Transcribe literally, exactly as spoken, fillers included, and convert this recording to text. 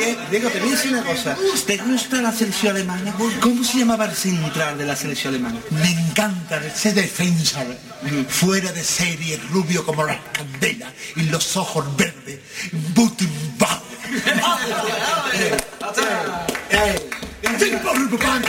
Oye, Diego, te voy a decir una cosa. ¿Te gusta la selección alemana? ¿Cómo se llamaba el central de la selección alemana? Me encanta ese defensa, fuera de serie, rubio como la candela y los ojos verdes. Butin